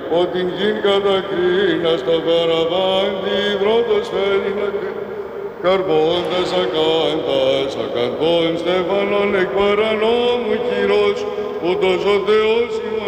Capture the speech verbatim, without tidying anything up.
ότι γιν κατακρίνα στο παραβάντι δρότος φέρει να καρπώντας ακάντας, ακαρπών στεφανών εκ παρανόμου κυρός, ούτως ο Θεός ημών